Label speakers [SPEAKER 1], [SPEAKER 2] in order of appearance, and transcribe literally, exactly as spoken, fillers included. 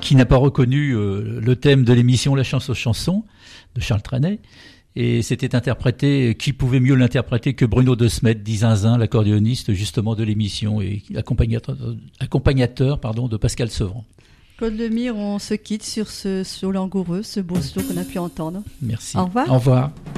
[SPEAKER 1] qui n'a pas reconnu euh, le thème de l'émission La Chance aux chansons de Charles Trenet. Et c'était interprété, qui pouvait mieux l'interpréter que Bruno De Smet, dit Zinzin, l'accordéoniste justement de l'émission et accompagnateur, accompagnateur pardon, de Pascal Sevran.
[SPEAKER 2] Claude Lemire, on se quitte sur ce slow langoureux, ce beau slow qu'on a pu entendre.
[SPEAKER 1] Merci.
[SPEAKER 2] Au revoir.
[SPEAKER 1] Au revoir.